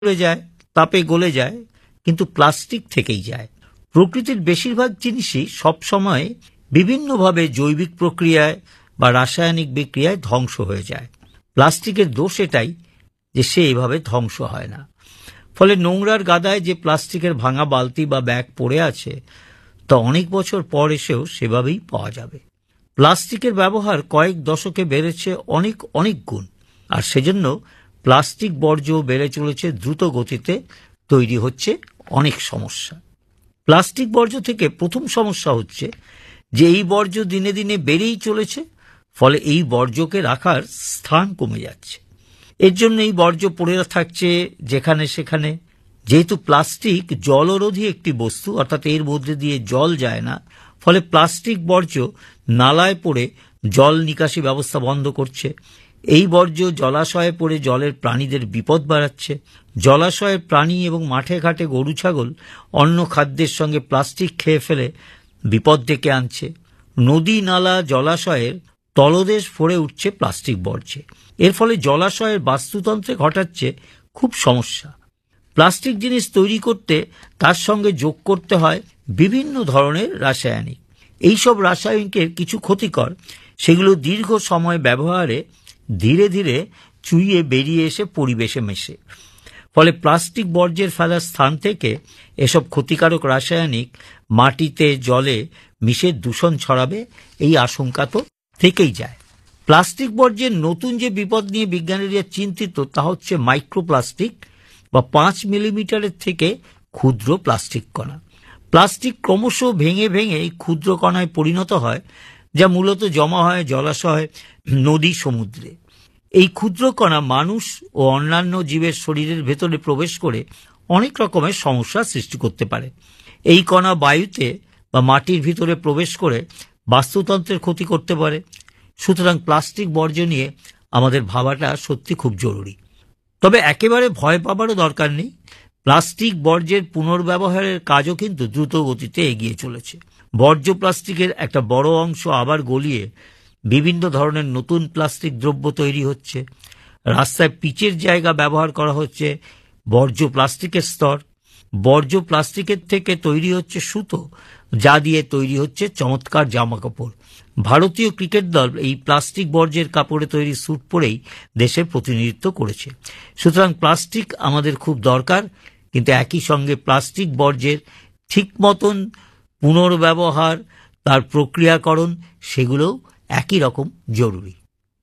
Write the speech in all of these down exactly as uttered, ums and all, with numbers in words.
গলে যায়, তাপে গলে যায়, কিন্তু প্লাস্টিক থেকেই যায়। প্রকৃতির বেশিরভাগ জিনিসই সবসময় বিভিন্নভাবে জৈবিক প্রক্রিয়ায় বা রাসায়নিক বিক্রিয়ায় ধ্বংস হয়ে যায়। প্লাস্টিকের দোষ এটাই যে সে এভাবে ধ্বংস হয় না। ফলে নোংরার গাদায় যে প্লাস্টিকের ভাঙা বালতি বা ব্যাগ পড়ে আছে তা অনেক বছর পর এসেও সেভাবেই পাওয়া যাবে। প্লাস্টিকের ব্যবহার কয়েক দশকে বেড়েছে অনেক অনেক গুণ, আর সেজন্য প্লাস্টিক বর্জ্য বেড়ে চলেছে দ্রুত গতিতে, তৈরি হচ্ছে অনেক সমস্যা। প্লাস্টিক বর্জ্য থেকে প্রথম সমস্যা হচ্ছে যে এই বর্জ্য দিনে দিনে বেড়েই চলেছে, ফলে এই বর্জ্যকে রাখার স্থান কমে যাচ্ছে। এর জন্য এই বর্জ্য পড়ে থাকছে যেখানে সেখানে। যেহেতু প্লাস্টিক জলরোধী একটি বস্তু, অর্থাৎ এর মধ্যে দিয়ে জল যায় না, ফলে প্লাস্টিক বর্জ্য নালায় পড়ে জল নিকাশি ব্যবস্থা বন্ধ করছে। এই বর্জ্য জলাশয়ে পড়ে জলের প্রাণীদের বিপদ বাড়াচ্ছে। জলাশয়ের প্রাণী এবং মাঠে ঘাটে গরু ছাগল অন্য খাদ্যের সঙ্গে প্লাস্টিক খেয়ে ফেলে বিপদ ডেকে আনছে। নদী নালা জলাশয়ের তলদেশ ভরে উঠছে প্লাস্টিক বর্জ্যে। এর ফলে জলাশয়ের বাস্তুতন্ত্রে ঘটাচ্ছে খুব সমস্যা। প্লাস্টিক জিনিস তৈরি করতে তার সঙ্গে যোগ করতে হয় বিভিন্ন ধরনের রাসায়নিক। এইসব রাসায়নিকের কিছু ক্ষতিকর, সেগুলো দীর্ঘ সময় ব্যবহারে ধীরে ধীরে চুইয়ে বেরিয়ে এসে পরিবেশে মেশে। ফলে প্লাস্টিক বর্জ্যের ফেলার স্থান থেকে এসব ক্ষতিকারক রাসায়নিক মাটিতে জলে মিশে দূষণ ছড়াবে, এই আশঙ্কা তো থেকেই যায়। প্লাস্টিক বর্জ্যের নতুন যে বিপদ নিয়ে বিজ্ঞানীরা চিন্তিত তা হচ্ছে মাইক্রোপ্লাস্টিক বা পাঁচ মিলিমিটারের থেকে ক্ষুদ্র প্লাস্টিক কণা। প্লাস্টিক ক্রমশ ভেঙে ভেঙে এই ক্ষুদ্র কণায় পরিণত হয়, যা মূলত জমা হয় জলাশয়, নদী, সমুদ্রে। এই ক্ষুদ্র কণা মানুষ ও অন্যান্য জীবের শরীরের ভেতরে প্রবেশ করে অনেক রকমের সমস্যার সৃষ্টি করতে পারে। এই কণা বায়ুতে বা মাটির ভিতরে প্রবেশ করে বাস্তুতন্ত্রের ক্ষতি করতে পারে। সুতরাং প্লাস্টিক বর্জ্য নিয়ে আমাদের ভাবাটা সত্যি খুব জরুরি। তবে একেবারে ভয় পাবারও দরকার নেই। প্লাস্টিক বর্জ্যের পুনর্ব্যবহারের কাজও কিন্তু দ্রুত গতিতে এগিয়ে চলেছে। বর্জ্য প্লাস্টিকের একটা বড় অংশ আবার গলিয়ে বিভিন্ন ধরনের নতুন প্লাস্টিক দ্রব্য তৈরি হচ্ছে। রাস্তায় পিচের জায়গা ব্যবহার করা হচ্ছে বর্জ্য প্লাস্টিকের স্তর। বর্জ্য প্লাস্টিকের থেকে তৈরি হচ্ছে সুতো, যা দিয়ে তৈরি হচ্ছে চমৎকার জামা কাপড়। ভারতীয় ক্রিকেট দল এই প্লাস্টিক বর্জ্যের কাপড়ে তৈরি স্যুট পরেই দেশের প্রতিনিধিত্ব করেছে। সুতরাং প্লাস্টিক আমাদের খুব দরকার, কিন্তু একই সঙ্গে প্লাস্টিক বর্জ্যের ঠিক মতন পুনর্ব্যবহার, তার প্রক্রিয়াকরণ, সেগুলোও একই রকম জরুরি।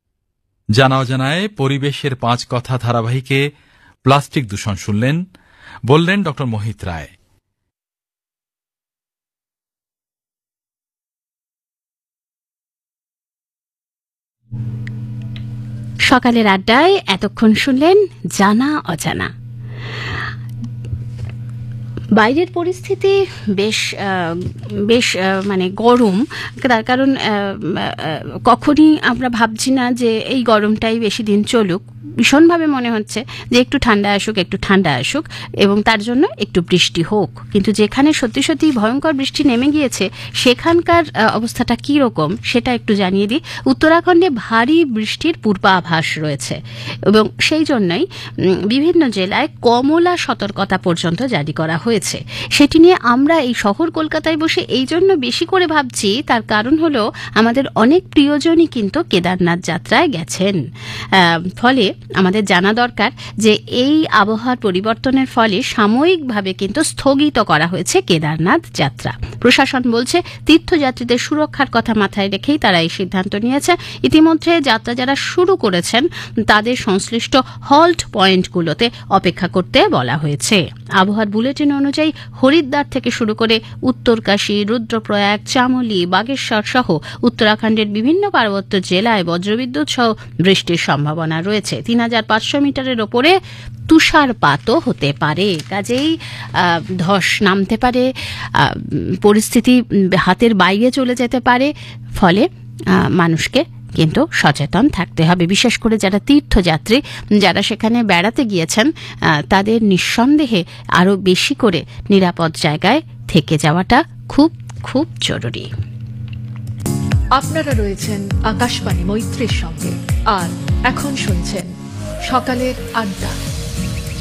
জানা অজানায় পরিবেশের পাঁচ কথা ধারাবাহিকে প্লাস্টিক দূষণ শুনলেন, বললেন ডক্টর মোহিত রায়। সকালের আড্ডায় এতক্ষণ শুনলেন জানা অজানা। বাইরের পরিস্থিতি বেশ বেশ মানে গরম, তার কারণ কখনই আমরা ভাবছি না যে এই গরমটাই বেশি দিন চলুক। ভীষণভাবে মনে হচ্ছে যে একটু ঠান্ডা আসুক, একটু ঠান্ডা আসুক এবং তার জন্য একটু বৃষ্টি হোক। কিন্তু যেখানে সত্যি সত্যি ভয়ঙ্কর বৃষ্টি নেমে গিয়েছে সেখানকার অবস্থাটা কী রকম সেটা একটু জানিয়ে দিই। উত্তরাখণ্ডে ভারী বৃষ্টির পূর্বাভাস রয়েছে এবং সেই জন্যই বিভিন্ন জেলায় কমলা সতর্কতা পর্যন্ত জারি করা হয়েছে। সেটি নিয়ে আমরা এই শহর কলকাতায় বসে এই জন্য বেশি করে ভাবছি, তার কারণ হলো আমাদের অনেক প্রিয়জনই কিন্তু কেদারনাথ যাত্রায় গেছেন। ফলে আমাদের জানা দরকার যে এই আবহাওয়ার পরিবর্তনের ফলে সাময়িকভাবে কিন্তু স্থগিত করা হয়েছে কেদারনাথ যাত্রা। প্রশাসন বলছে তীর্থযাত্রীদের সুরক্ষার কথা মাথায় রেখেই তারা এই সিদ্ধান্ত নিয়েছে। ইতিমধ্যে যাত্রা যারা শুরু করেছেন তাদের সংশ্লিষ্ট হল্ট পয়েন্টগুলোতে অপেক্ষা করতে বলা হয়েছে। আবহাওয়ার বুলেটিন অনুযায়ী হরিদ্বার থেকে শুরু করে উত্তরকাশী, রুদ্রপ্রয়াগ, চামোলি, বাগেশ্বর সহ উত্তরাখণ্ডের বিভিন্ন পার্বত্য জেলায় বজ্রবিদ্যুৎ সহ বৃষ্টির সম্ভাবনা রয়েছে। তিন হাজার পাঁচশো মিটারের ওপরে তুষারপাতও হতে পারে, কাজেই ধস নামতে পারে, পরিস্থিতি হাতের বাইরে চলে যেতে পারে। ফলে মানুষকে কিন্তু সচেতন থাকতে হবে। বিশেষ করে যারা তীর্থযাত্রী, যারা সেখানে বেড়াতে গিয়েছেন, তাদের নিঃসন্দেহে আরও বেশি করে নিরাপদ জায়গায় থেকে যাওয়াটা খুব খুব জরুরি। আপনারা রয়েছেন আকাশবাণী মৈত্রীর সঙ্গে আর এখন শুনছেন সকালের আড্ডা।